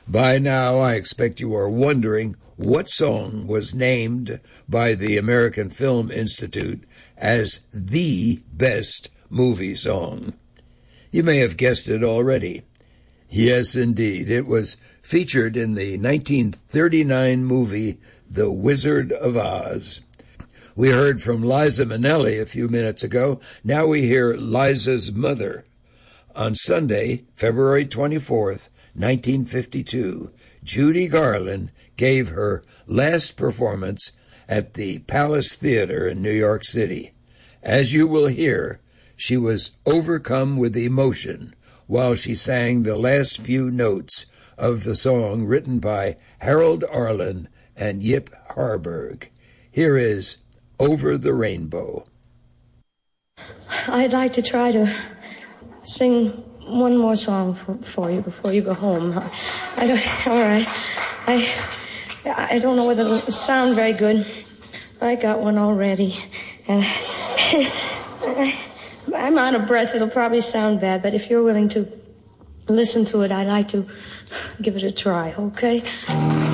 By now, I expect you are wondering what song was named by the American Film Institute as the best movie song. You may have guessed it already. Yes, indeed. It was featured in the 1939 movie The Wizard of Oz. We heard from Liza Minnelli a few minutes ago. Now we hear Liza's mother. On Sunday, February 24th, 1952, Judy Garland gave her last performance at the Palace Theater in New York City. As you will hear, she was overcome with emotion while she sang the last few notes of the song written by Harold Arlen and Yip Harburg. Here is Over the Rainbow. I'd like to try to sing one more song for you before you go home. I don't know whether it'll sound very good. I got one already, and I'm out of breath. It'll probably sound bad, but if you're willing to listen to it, I'd like to give it a try, okay?